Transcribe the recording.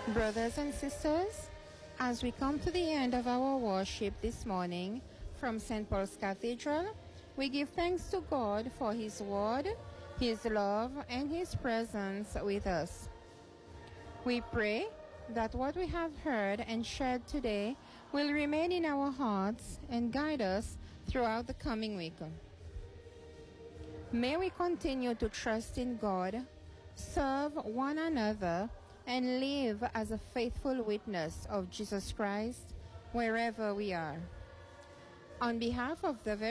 Brothers and sisters, as we come to the end of our worship this morning from St. Paul's Cathedral, we give thanks to God for His Word, His love, and His presence with us. We pray that what we have heard and shared today will remain in our hearts and guide us throughout the coming week. May we continue to trust in God, serve one another, and live as a faithful witness of Jesus Christ wherever we are. On behalf of the